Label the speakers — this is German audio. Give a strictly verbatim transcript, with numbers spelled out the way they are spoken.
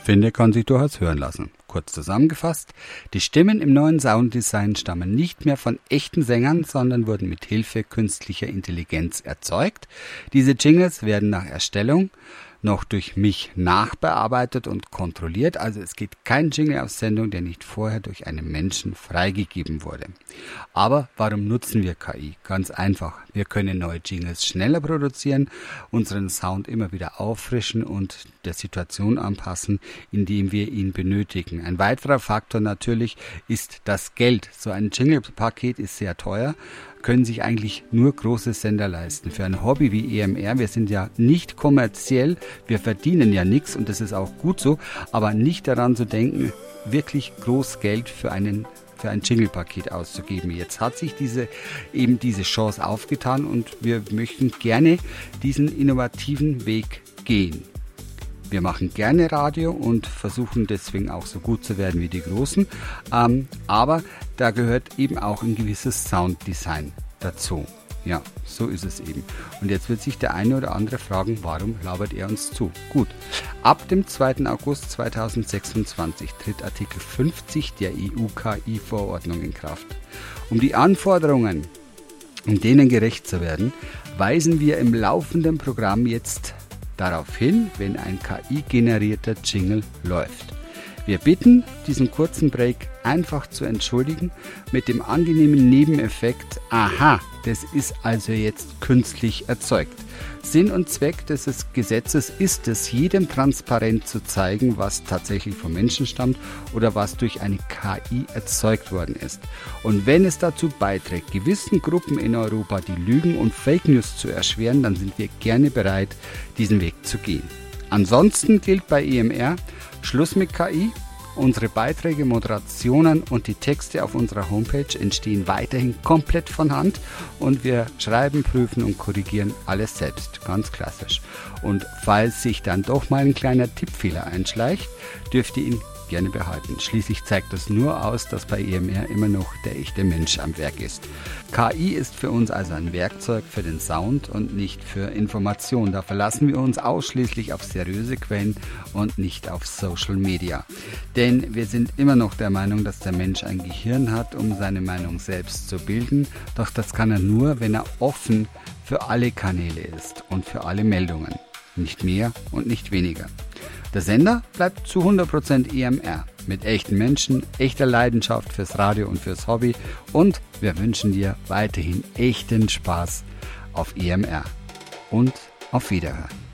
Speaker 1: finde, kann sich durchaus hören lassen. Kurz zusammengefasst, die Stimmen im neuen Sounddesign stammen nicht mehr von echten Sängern, sondern wurden mit Hilfe künstlicher Intelligenz erzeugt. Diese Jingles werden nach Erstellung noch durch mich nachbearbeitet und kontrolliert. Also es geht kein Jingle auf Sendung, der nicht vorher durch einen Menschen freigegeben wurde. Aber warum nutzen wir K I? Ganz einfach. Wir können neue Jingles schneller produzieren, unseren Sound immer wieder auffrischen und der Situation anpassen, indem wir ihn benötigen. Ein weiterer Faktor natürlich ist das Geld. So ein Jingle-Paket ist sehr teuer, können sich eigentlich nur große Sender leisten. Für ein Hobby wie E M R, wir sind ja nicht kommerziell, wir verdienen ja nichts und das ist auch gut so, aber nicht daran zu denken, wirklich groß Geld für einen für ein Jingle-Paket auszugeben. Jetzt hat sich diese eben diese Chance aufgetan und wir möchten gerne diesen innovativen Weg gehen. Wir machen gerne Radio und versuchen deswegen auch so gut zu werden wie die Großen. Ähm, aber da gehört eben auch ein gewisses Sounddesign dazu. Ja, so ist es eben. Und jetzt wird sich der eine oder andere fragen, warum labert er uns zu? Gut, ab dem zweiten August zweitausendsechsundzwanzig tritt Artikel fünfzig der E U-K I-Verordnung in Kraft. Um die Anforderungen, um denen gerecht zu werden, weisen wir im laufenden Programm jetzt darauf hin, wenn ein K I-generierter Jingle läuft. Wir bitten, diesen kurzen Break einfach zu entschuldigen mit dem angenehmen Nebeneffekt, aha, das ist also jetzt künstlich erzeugt. Sinn und Zweck des Gesetzes ist es, jedem transparent zu zeigen, was tatsächlich vom Menschen stammt oder was durch eine K I erzeugt worden ist. Und wenn es dazu beiträgt, gewissen Gruppen in Europa die Lügen und Fake News zu erschweren, dann sind wir gerne bereit, diesen Weg zu gehen. Ansonsten gilt bei E M R Schluss mit K I. Unsere Beiträge, Moderationen und die Texte auf unserer Homepage entstehen weiterhin komplett von Hand und wir schreiben, prüfen und korrigieren alles selbst, ganz klassisch. Und falls sich dann doch mal ein kleiner Tippfehler einschleicht, dürft ihr ihn gerne behalten. Schließlich zeigt das nur aus, dass bei E M R immer noch der echte Mensch am Werk ist. K I ist für uns also ein Werkzeug für den Sound und nicht für Information. Da verlassen wir uns ausschließlich auf seriöse Quellen und nicht auf Social Media. Denn wir sind immer noch der Meinung, dass der Mensch ein Gehirn hat, um seine Meinung selbst zu bilden. Doch das kann er nur, wenn er offen für alle Kanäle ist und für alle Meldungen. Nicht mehr und nicht weniger. Der Sender bleibt zu hundert Prozent E M R mit echten Menschen, echter Leidenschaft fürs Radio und fürs Hobby und wir wünschen dir weiterhin echten Spaß auf E M R und auf Wiederhören.